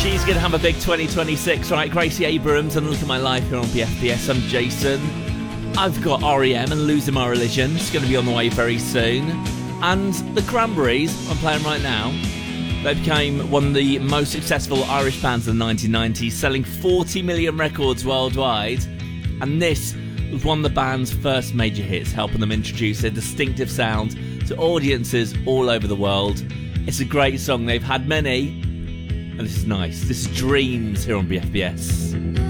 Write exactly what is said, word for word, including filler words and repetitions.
She's going to have a big twenty twenty-six. Right, Gracie Abrams and Look at My Life here on B F B S. I'm Jason. I've got R E M and Losing My Religion. It's going to be on the way very soon. And the Cranberries, I'm playing right now. They became one of the most successful Irish bands in the nineteen nineties, selling forty million records worldwide. And this was one of the band's first major hits, helping them introduce their distinctive sound to audiences all over the world. It's a great song. They've had many. And this is nice. This is Dreams here on B F B S.